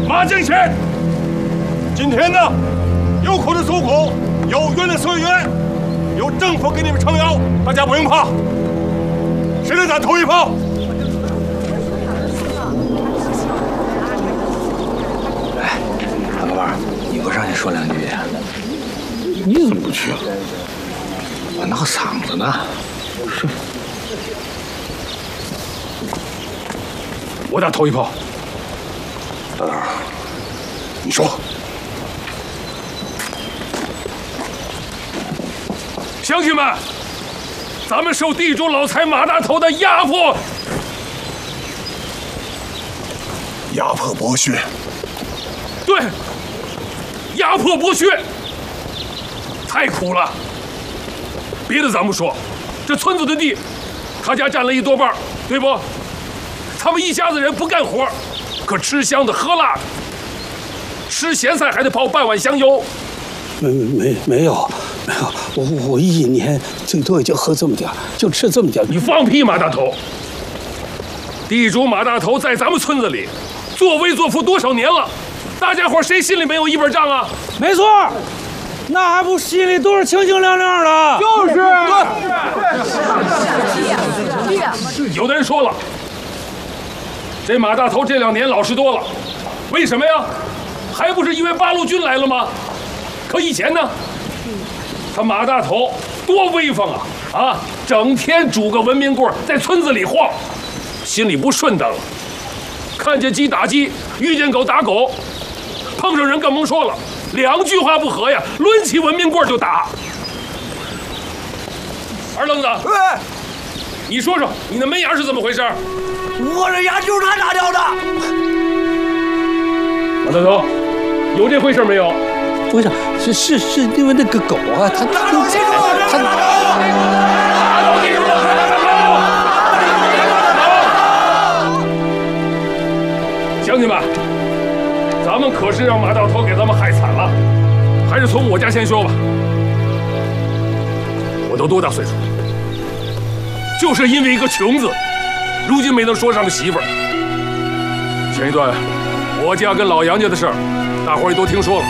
马敬贤，今天呢，有苦的诉苦，有冤的诉冤，有政府给你们撑腰，大家不用怕。谁来打头一炮？ 哎，老板，你不上去说两句呀？ 你怎么不去啊？ 我闹嗓子呢。是。 我打头一炮。 大胆，你说。 乡亲们，咱们受地主老财马大头的压迫剥削。 对，压迫剥削，太苦了。别的咱不说，这村子的地，他家占了一多半，对不？他们一家子人不干活，可吃香的喝辣的，吃咸菜还得泡半碗香油。 没有，我一年最多也就喝这么点，就吃这么点。 你放屁，马大头！地主马大头在咱们村子里作威作福多少年了？大家伙谁心里没有一本账啊？ 没错，那还不心里都是清清亮亮的。 就是。对。有的人说了，这马大头这2年老实多了，为什么呀？还不是因为八路军来了吗？可以前呢，他马大头多威风啊！啊，整天拄个文明棍在村子里晃，心里不顺当了。看见鸡打鸡，遇见狗打狗，碰上人更甭说了，2句话不合呀，抡起文明棍就打。二愣子，你说说你那门牙是怎么回事？ 我这牙就是他打掉的。 马大头，有这回事没有？ 不是，是因为那个狗啊，他乡亲们，咱们可是让马大头给咱们害惨了，还是从我家先说吧。我都多大岁数，就是因为一个穷字，如今没能说上个媳妇儿。前一段我家跟老杨家的事儿，大伙儿也都听说了。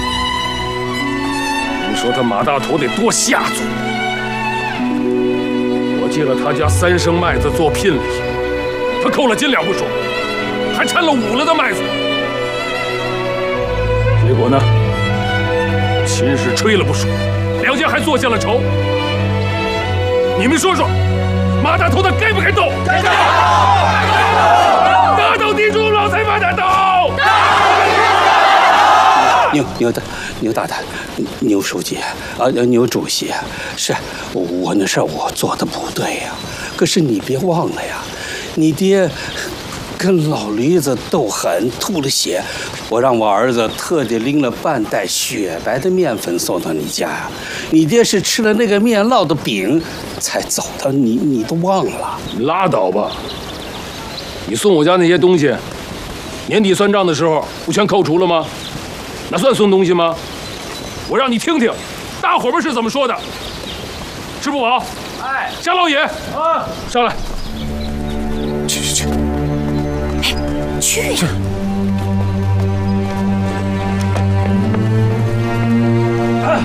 你说他马大头得多下作！我借了他家3升麦子做聘礼，他扣了斤两不说，还掺了5了的麦子。结果呢，秦氏吹了不说，2家还做下了仇。你们说说，马大头他该不该斗？该斗！打倒地主老财马大头！ 牛大胆，牛书记啊，牛主席，是我那事儿我做的不对呀。可是你别忘了呀，你爹跟老驴子斗狠，吐了血，我让我儿子特地拎了半袋雪白的面粉送到你家呀。你爹是吃了那个面烙的饼才走的，你都忘了？ 你拉倒吧！你送我家那些东西，年底算账的时候不全扣除了吗？那算送东西吗？我让你听听，大伙们是怎么说的。吃不饱，哎，夏老爷啊，上来。 去。 去呀！ 哎，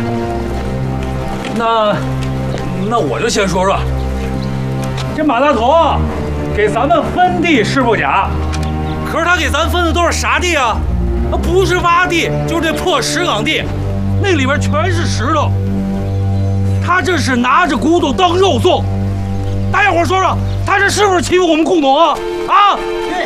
那我就先说说，这马大头啊，给咱们分地是不假，可是他给咱分的都是啥地啊？那不是洼地，就是这破石岗地，那里边全是石头。他这是拿着骨头当肉粽，大家伙说说，他这是不是欺负我们共农啊？啊！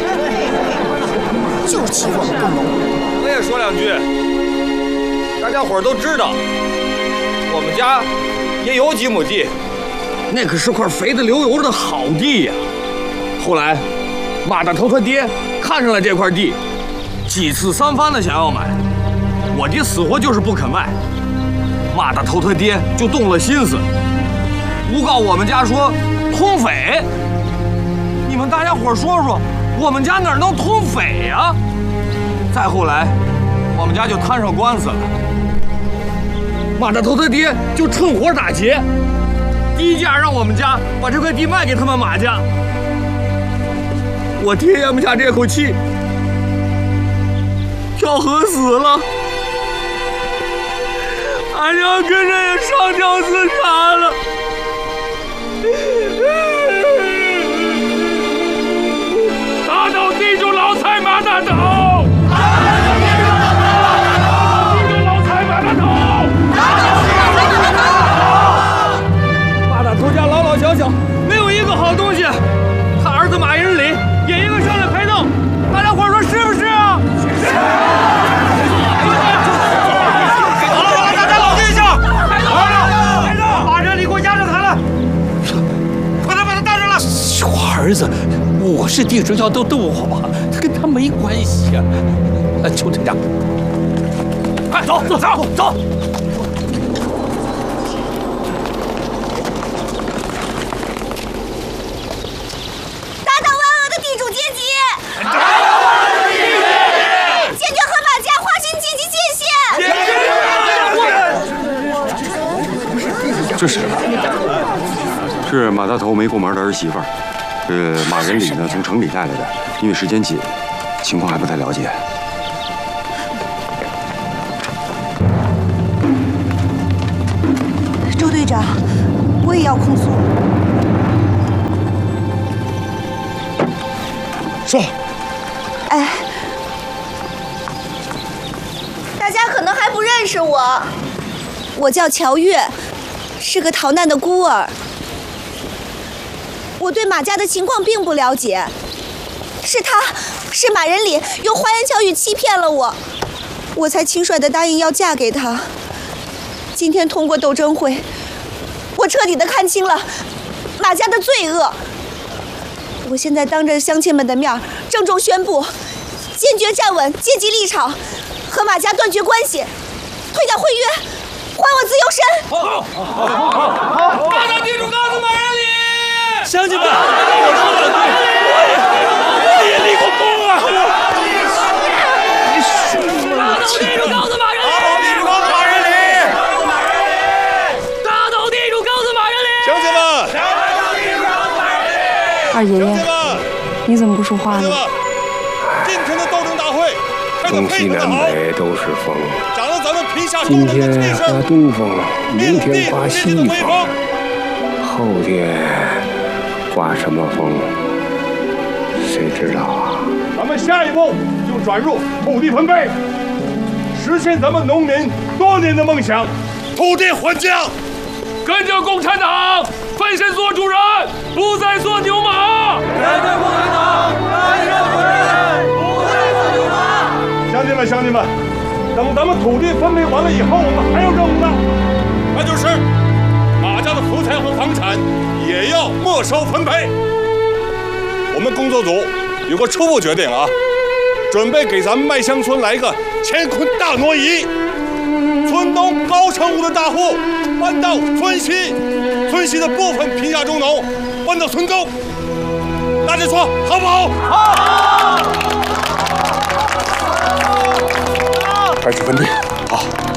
就是欺负我们共农。 我也说2句，大家伙都知道，我们家也有几亩地，那可是块肥得流油的好地呀。后来，马大头他爹看上了这块地，几次3番的想要买，我爹死活就是不肯卖。马大头他爹就动了心思，诬告我们家说通匪。你们大家伙说说，我们家哪能通匪呀？再后来，我们家就摊上官司了。马大头他爹就趁火打劫，低价让我们家把这块地卖给他们马家。我爹咽不下这口气， 跳河死了，俺娘跟着也上吊自杀了。 打倒地主老财马大头！ 马大头家老老小小没有一个好东西，他儿子马仁礼也应该上来陪葬，大家伙说是不是啊？是。好了，大家冷静一下。陪葬，马仁礼给我压着他了，快点把他带上来。 我儿子，我是地主教都我吧，他跟他没关系啊。邱队长， 快走。 这是马大头没过门的儿媳妇儿，马仁礼呢从城里带来的，因为时间紧，情况还不太了解。 周队长，我也要控诉。 说。 哎，大家可能还不认识我，我叫乔月。是个逃难的孤儿，我对马家的情况并不了解。是马仁礼用花言巧语欺骗了我，我才轻率地答应要嫁给他。今天通过斗争会，我彻底地看清了马家的罪恶。我现在当着乡亲们的面郑重宣布，坚决站稳阶级立场，和马家断绝关系，退掉会约。还我自由身！ 大大地主告诉马仁礼， 乡亲们，我也立过功啊！ 大斗地主告诉马仁礼，大斗地主告诉马仁礼， 乡亲们， 二爷爷，你怎么不说话呢？ 今天的斗争大会， 东西南北都是风。 今天刮东风，明天刮西风，后天刮什么风，谁知道啊？ 咱们下一步就转入土地分配，实现咱们农民多年的梦想，土地还乡。 跟着共产党，奋身做主人，不再做牛马。 跟着共产党，奋身做主人，不再做牛马。 乡亲们。等咱们土地分配完了以后，我们还有任务呢，那就是马家的土财和房产也要没收分配。我们工作组有个初步决定啊，准备给咱们麦乡村来个乾坤大挪移，村东高成屋的大户搬到村西，村西的部分贫下中农搬到村中。大家说好不好？好。开始分配，好。